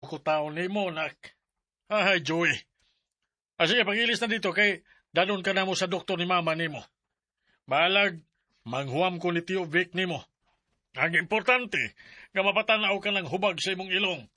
ko tao ni mo, nak. Ay, Joey. Sige, pag-ilis na dito kay danon ka na mo sa doktor ni mama ni mo. Balag, manghuam ko ni Tio Vic ni mo. Ang importante, nga mapatanaw ka ng hubag sa imong ilong.